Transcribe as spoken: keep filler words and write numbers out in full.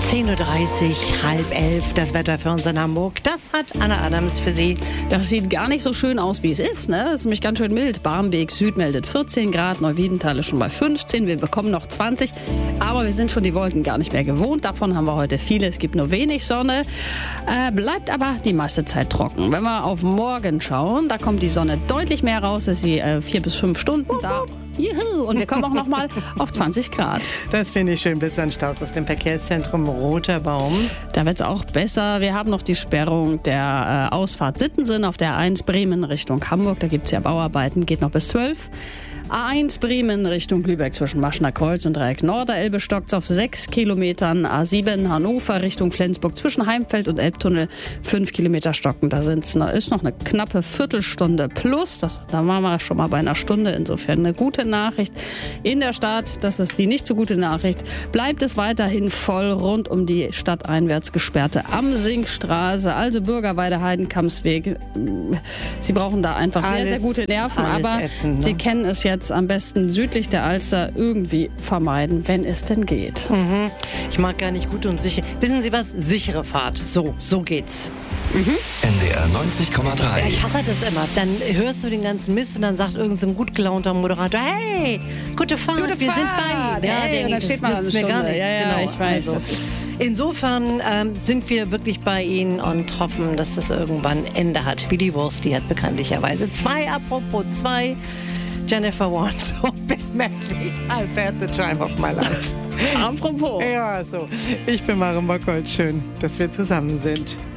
zehn Uhr dreißig, halb elf, das Wetter für uns in Hamburg. Das hat Anna Adams für Sie. Das sieht gar nicht so schön aus, wie es ist. Ne? Es ist nämlich ganz schön mild. Barmbek Süd meldet vierzehn Grad, Neuwiedenthal ist schon bei fünfzehn. Wir bekommen noch zwanzig. Aber wir sind schon die Wolken gar nicht mehr gewohnt. Davon haben wir heute viele. Es gibt nur wenig Sonne. Äh, bleibt aber die meiste Zeit trocken. Wenn wir auf morgen schauen, da kommt die Sonne deutlich mehr raus. Das ist sie äh, vier bis fünf Stunden da. Juhu. Und wir kommen auch noch mal auf zwanzig Grad. Das finde ich schön. Blitzanstaus aus dem Verkehrszentrum Roter Baum. Da wird es auch besser. Wir haben noch die Sperrung der äh, Ausfahrt Sittensen auf der A eins Bremen Richtung Hamburg. Da gibt es ja Bauarbeiten, geht noch bis zwölf. A eins Bremen Richtung Lübeck zwischen Maschner Kreuz und Dreieck Norderelbe stockt auf sechs Kilometern. A sieben Hannover Richtung Flensburg zwischen Heimfeld und Elbtunnel fünf Kilometer stocken. Da sind's, ist noch eine knappe Viertelstunde plus. Das, da waren wir schon mal bei einer Stunde. Insofern eine gute Nachricht in der Stadt. Das ist die nicht so gute Nachricht. Bleibt es weiterhin voll rund um die stadteinwärts gesperrte Amsingstraße, also Bürgerweide, Heidenkampsweg. Sie brauchen da einfach alles, sehr, sehr gute Nerven. Aber ätzend, ne? Sie kennen es jetzt am besten südlich der Alster irgendwie vermeiden, wenn es denn geht. Mhm. Ich mag gar nicht gut und sicher. Wissen Sie was? Sichere Fahrt. So, so geht's. Mhm. N D R neunzig Komma drei. Ja, ich hasse das immer. Dann hörst du den ganzen Mist und dann sagt irgendein so gut gelaunter Moderator, hey, gute Fahrt, gute wir Fahrt. sind bei. Ja, hey, der, dann steht man das eine mir gar Stunde. nichts. Ja, ja, genau. ich weiß. Also, insofern ähm, sind wir wirklich bei Ihnen und hoffen, dass das irgendwann Ende hat. Wie die Wurst, die hat bekanntlicherweise zwei, apropos zwei. Jennifer Warnes und Ben Medley. I've had the time of my life. Apropos. Ja, so. Ich bin Maren Bockholz. Schön, dass wir zusammen sind.